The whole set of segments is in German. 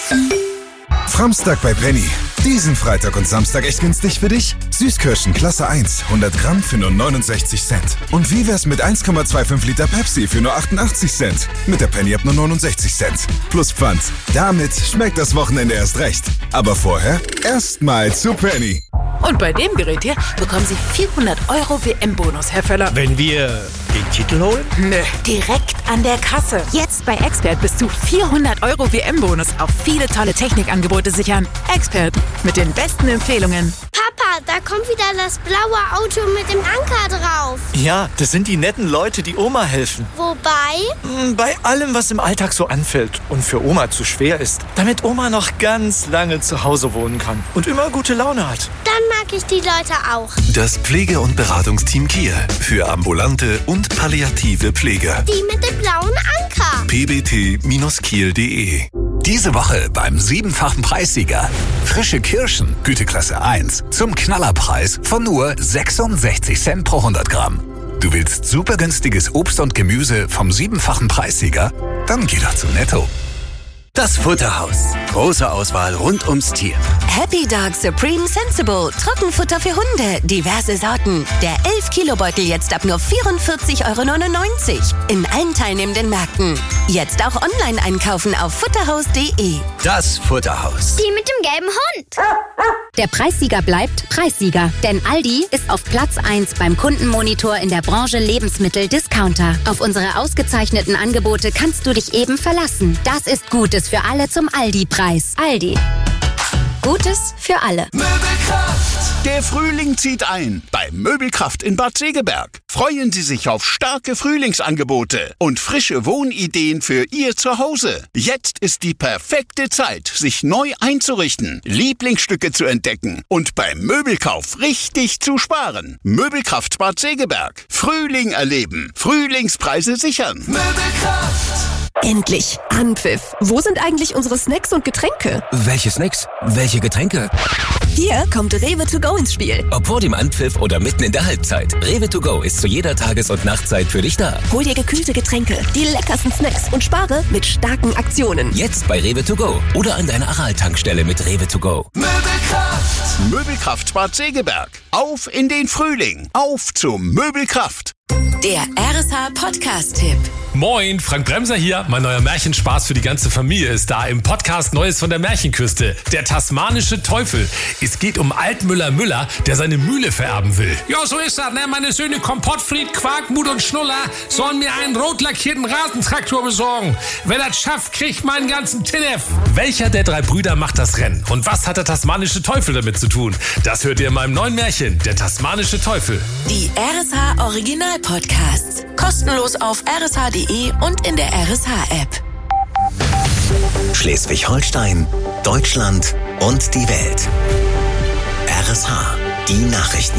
Framstag bei Penny. Diesen Freitag und Samstag echt günstig für dich? Süßkirschen Klasse 1, 100 Gramm für nur 69 Cent. Und wie wär's mit 1,25 Liter Pepsi für nur 88 Cent? Mit der Penny ab nur 69 Cent. Plus Pfand. Damit schmeckt das Wochenende erst recht. Aber vorher erstmal zu Penny. Und bei dem Gerät hier bekommen Sie 400 € WM-Bonus, Herr Völler. Wenn wir den Titel holen? Nö, direkt an der Kasse. Jetzt bei Expert bis zu 400 € WM-Bonus auf viele tolle Technikangebote sichern. Expert mit den besten Empfehlungen. Papa, da kommt wieder das blaue Auto mit dem Anker drauf. Ja, das sind die netten Leute, die Oma helfen. Wobei? Bei allem, was im Alltag so anfällt und für Oma zu schwer ist. Damit Oma noch ganz lange zu Hause wohnen kann und immer gute Laune hat. Dann mag ich die Leute auch. Das Pflege- und Beratungsteam Kiel für ambulante und palliative Pflege. Die mit dem blauen Anker. pbt-kiel.de. Diese Woche beim 7-fachen Preissieger. Frische Kirschen, Güteklasse 1, zum Knallerpreis von nur 66 Cent pro 100 Gramm. Du willst super günstiges Obst und Gemüse vom 7-fachen Preissieger? Dann geh doch zu Netto. Das Futterhaus. Große Auswahl rund ums Tier. Happy Dog Supreme Sensible. Trockenfutter für Hunde. Diverse Sorten. Der 11-Kilo-Beutel jetzt ab nur 44,99 € in allen teilnehmenden Märkten. Jetzt auch online einkaufen auf futterhaus.de. Das Futterhaus. Die mit dem gelben Hund. Der Preissieger bleibt Preissieger, denn Aldi ist auf Platz 1 beim Kundenmonitor in der Branche Lebensmittel-Discounter. Auf unsere ausgezeichneten Angebote kannst du dich eben verlassen. Das ist Gutes für alle zum Aldi-Preis. Aldi. Gutes für alle. Möbelkraft. Der Frühling zieht ein bei Möbelkraft in Bad Segeberg. Freuen Sie sich auf starke Frühlingsangebote und frische Wohnideen für Ihr Zuhause. Jetzt ist die perfekte Zeit, sich neu einzurichten, Lieblingsstücke zu entdecken und beim Möbelkauf richtig zu sparen. Möbelkraft Bad Segeberg. Frühling erleben. Frühlingspreise sichern. Möbelkraft. Endlich! Anpfiff! Wo sind eigentlich unsere Snacks und Getränke? Welche Snacks? Welche Getränke? Hier kommt Rewe to go ins Spiel. Ob vor dem Anpfiff oder mitten in der Halbzeit. Rewe to go ist zu jeder Tages- und Nachtzeit für dich da. Hol dir gekühlte Getränke, die leckersten Snacks und spare mit starken Aktionen. Jetzt bei Rewe to go oder an deiner Aral-Tankstelle mit Rewe to go. Möbelkraft! Möbelkraft Bad Segeberg. Auf in den Frühling. Auf zum Möbelkraft. Der RSH Podcast-Tipp. Moin, Frank Bremser hier. Mein neuer Märchenspaß für die ganze Familie ist da im Podcast Neues von der Märchenküste. Der tasmanische Teufel. Es geht um Altmüller Müller, der seine Mühle vererben will. Ja, so ist das, ne? Meine Söhne Kompottfried, Quarkmut und Schnuller sollen mir einen rot lackierten Rasentraktor besorgen. Wer das schafft, kriegt meinen ganzen Tinnef. Welcher der 3 Brüder macht das Rennen? Und was hat der tasmanische Teufel damit zu tun? Das hört ihr in meinem neuen Märchen, der tasmanische Teufel. Die RSH Original-Podcasts. Kostenlos auf rsh.de und in der RSH-App. Schleswig-Holstein, Deutschland und die Welt. RSH, die Nachrichten.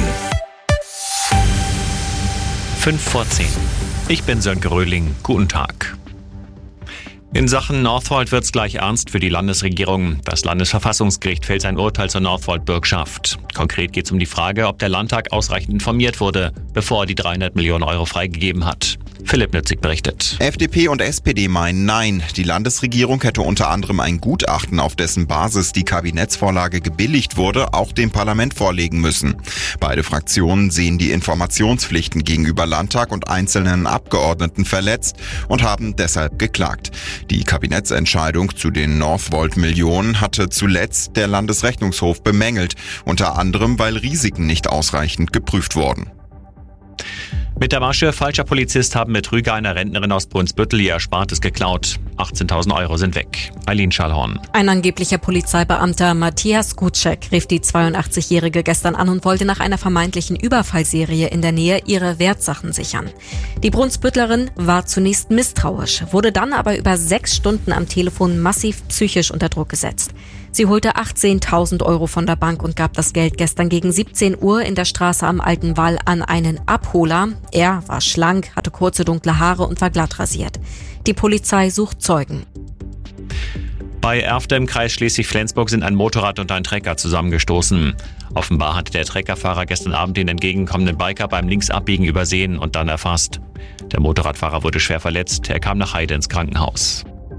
5:10. Ich bin Sönke Röhling. Guten Tag. In Sachen Northvolt wird's gleich ernst für die Landesregierung. Das Landesverfassungsgericht fällt sein Urteil zur Northvolt-Bürgschaft. Konkret geht es um die Frage, ob der Landtag ausreichend informiert wurde, bevor er die 300 Millionen € freigegeben hat. Philipp Nützig berichtet. FDP und SPD meinen nein. Die Landesregierung hätte unter anderem ein Gutachten, auf dessen Basis die Kabinettsvorlage gebilligt wurde, auch dem Parlament vorlegen müssen. Beide Fraktionen sehen die Informationspflichten gegenüber Landtag und einzelnen Abgeordneten verletzt und haben deshalb geklagt. Die Kabinettsentscheidung zu den Northvolt-Millionen hatte zuletzt der Landesrechnungshof bemängelt, unter anderem, weil Risiken nicht ausreichend geprüft wurden. Mit der Masche falscher Polizist haben Betrüger einer Rentnerin aus Brunsbüttel ihr Erspartes geklaut. 18.000 € sind weg. Eileen Schallhorn. Ein angeblicher Polizeibeamter, Matthias Gutschek, rief die 82-Jährige gestern an und wollte nach einer vermeintlichen Überfallserie in der Nähe ihre Wertsachen sichern. Die Brunsbüttlerin war zunächst misstrauisch, wurde dann aber über 6 Stunden am Telefon massiv psychisch unter Druck gesetzt. Sie holte 18.000 € von der Bank und gab das Geld gestern gegen 17 Uhr in der Straße am Alten Wall an einen Abholer. Er war schlank, hatte kurze dunkle Haare und war glatt rasiert. Die Polizei sucht Zeugen. Bei Erfde im Kreis Schleswig-Flensburg sind ein Motorrad und ein Trecker zusammengestoßen. Offenbar hatte der Treckerfahrer gestern Abend den entgegenkommenden Biker beim Linksabbiegen übersehen und dann erfasst. Der Motorradfahrer wurde schwer verletzt, er kam nach Heide ins Krankenhaus.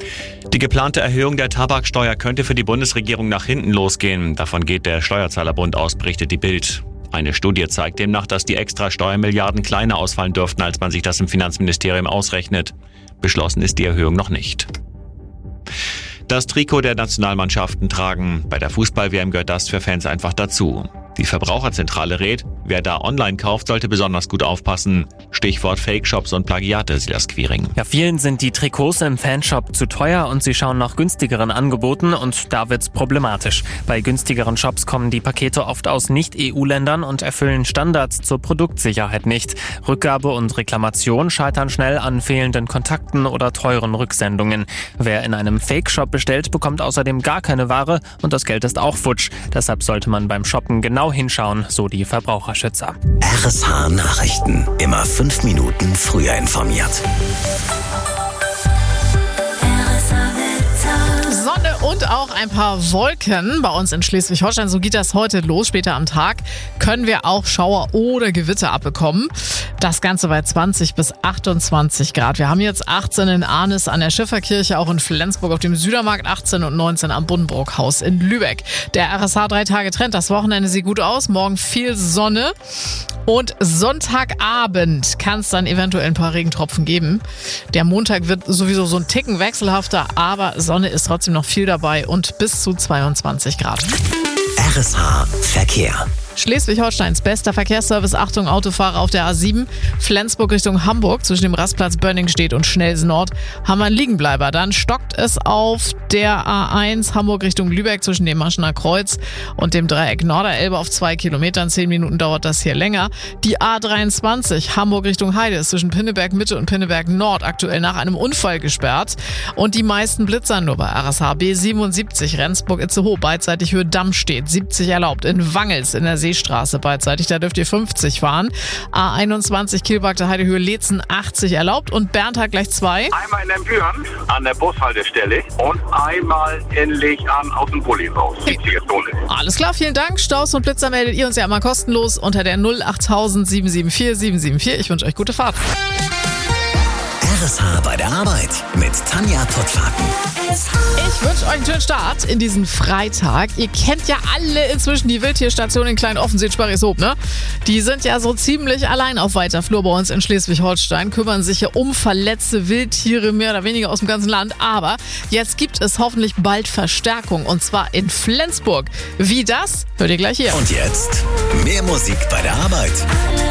Die geplante Erhöhung der Tabaksteuer könnte für die Bundesregierung nach hinten losgehen. Davon geht der Steuerzahlerbund aus, berichtet die Bild. Eine Studie zeigt demnach, dass die extra Steuermilliarden kleiner ausfallen dürften, als man sich das im Finanzministerium ausrechnet. Beschlossen ist die Erhöhung noch nicht. Das Trikot der Nationalmannschaften tragen. Bei der Fußball-WM gehört das für Fans einfach dazu. Die Verbraucherzentrale rät, wer da online kauft, sollte besonders gut aufpassen. Stichwort Fake-Shops und Plagiate, Silas Quiring. Ja, vielen sind die Trikots im Fanshop zu teuer und sie schauen nach günstigeren Angeboten und da wird's problematisch. Bei günstigeren Shops kommen die Pakete oft aus Nicht-EU-Ländern und erfüllen Standards zur Produktsicherheit nicht. Rückgabe und Reklamation scheitern schnell an fehlenden Kontakten oder teuren Rücksendungen. Wer in einem Fake-Shop bestellt, bekommt außerdem gar keine Ware und das Geld ist auch futsch. Deshalb sollte man beim Shoppen genau hinschauen, so die Verbraucherschützer. RSH Nachrichten. Immer 5 Minuten früher informiert. Sonne und auch ein paar Wolken bei uns in Schleswig-Holstein. So geht das heute los. Später am Tag können wir auch Schauer oder Gewitter abbekommen. Das Ganze bei 20 bis 28 Grad. Wir haben jetzt 18 in Arnis an der Schifferkirche, auch in Flensburg auf dem Südermarkt, 18 und 19 am Buddenbrook-Haus in Lübeck. Der RSH 3-Tage-Trend. Das Wochenende sieht gut aus. Morgen viel Sonne. Und Sonntagabend kann es dann eventuell ein paar Regentropfen geben. Der Montag wird sowieso so ein Ticken wechselhafter, aber Sonne ist trotzdem noch viel dabei und bis zu 22 Grad. RSH Verkehr. Schleswig-Holsteins bester Verkehrsservice. Achtung, Autofahrer auf der A7. Flensburg Richtung Hamburg zwischen dem Rastplatz Bönningstedt und Schnelsen Nord haben wir einen Liegenbleiber. Dann stockt es auf der A1 Hamburg Richtung Lübeck zwischen dem Maschener Kreuz und dem Dreieck Norderelbe auf 2 Kilometern. 10 Minuten dauert das hier länger. Die A23 Hamburg Richtung Heide ist zwischen Pinneberg Mitte und Pinneberg Nord aktuell nach einem Unfall gesperrt. Und die meisten Blitzer nur bei RSH. B77 Rendsburg-Itzehoe beidseitig Höhe Damm steht. 70 erlaubt. In Wangels in der Seestraße beidseitig, da dürft ihr 50 fahren. A21 Kielbagter Heidehöhe Leetzen 80 erlaubt und Bernd hat gleich 2. Einmal in den Büren an der Bushaltestelle und einmal in Lechan aus dem Bulli raus. 70er-Zone. Alles klar, vielen Dank. Staus und Blitzer meldet ihr uns ja immer kostenlos unter der 08000 774 774. Ich wünsche euch gute Fahrt. RSH bei der Arbeit mit Tanja Pottlaken. Ich wünsche euch einen schönen Start in diesen Freitag. Ihr kennt ja alle inzwischen die Wildtierstation in Klein-Offensee-Sparrieshoop, ne? Die sind ja so ziemlich allein auf weiter Flur bei uns in Schleswig-Holstein, kümmern sich ja um verletzte Wildtiere mehr oder weniger aus dem ganzen Land. Aber jetzt gibt es hoffentlich bald Verstärkung und zwar in Flensburg. Wie das? Hört ihr gleich hier. Und jetzt mehr Musik bei der Arbeit.